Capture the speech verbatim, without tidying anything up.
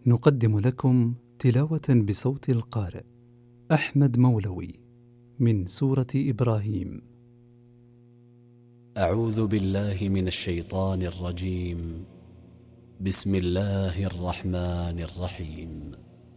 نقدم لكم تلاوة بصوت القارئ أحمد مولوي من سورة إبراهيم. أعوذ بالله من الشيطان الرجيم. بسم الله الرحمن الرحيم.